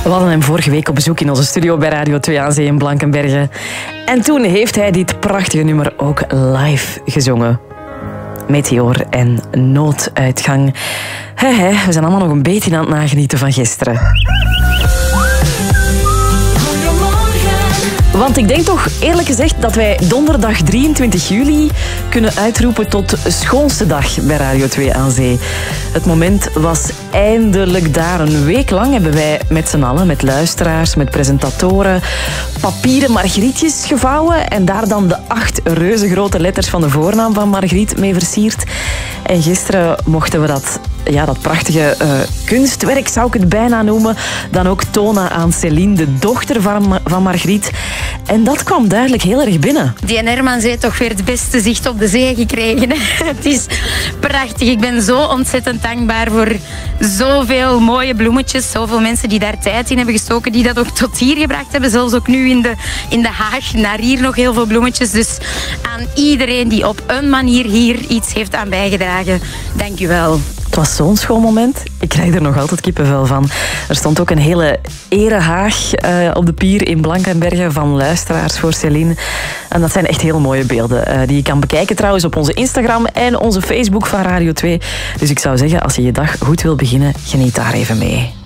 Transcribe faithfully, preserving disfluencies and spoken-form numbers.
We hadden hem vorige week op bezoek in onze studio bij Radio twee aan Zee in Blankenberge. En toen heeft hij dit prachtige nummer ook live gezongen. Meteor en Nooduitgang. He, he, we zijn allemaal nog een beetje aan het nagenieten van gisteren. Want ik denk toch eerlijk gezegd dat wij donderdag drieëntwintig juli kunnen uitroepen tot schoonste dag bij Radio twee aan Zee. Het moment was eindelijk daar. Een week lang hebben wij met z'n allen, met luisteraars, met presentatoren, papieren margrietjes gevouwen en daar dan de acht reuzengrote letters van de voornaam van Margriet mee versierd. En gisteren mochten we dat, ja, dat prachtige uh, kunstwerk, zou ik het bijna noemen, dan ook tonen aan Céline, de dochter van, van Margriet. En dat kwam duidelijk heel erg binnen. Die Herman heeft toch weer het beste zicht op de zee gekregen. Het is prachtig. Ik ben zo ontzettend dankbaar voor zoveel mooie bloemetjes. Zoveel mensen die daar tijd in hebben gestoken, die dat ook tot hier gebracht hebben. Zelfs ook nu in de, in de Haag, naar hier nog heel veel bloemetjes. Dus aan iedereen die op een manier hier iets heeft aan bijgedragen, dank u wel. Het was zo'n schoon moment. Ik krijg er nog altijd kippenvel van. Er stond ook een hele erehaag uh, op de pier in Blankenberge van luisteraars voor Céline. En dat zijn echt heel mooie beelden. Uh, die je kan bekijken trouwens op onze Instagram en onze Facebook van Radio twee. Dus ik zou zeggen, als je je dag goed wil beginnen, geniet daar even mee.